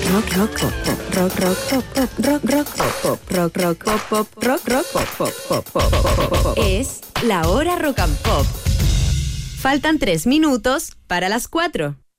Rock, rock, pop, pop, rock, rock, pop, pop, rock, rock, pop, pop, rock, rock, pop, pop, rock, rock, pop, pop, pop, pop, pop, pop. Es la hora Rock and Pop. Faltan 3 minutos para las 4.